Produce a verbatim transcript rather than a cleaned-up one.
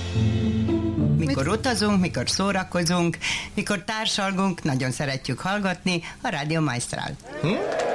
Mikor utazunk, mikor szórakozunk, mikor társalgunk, nagyon szeretjük hallgatni a Radio Maestral. Hm?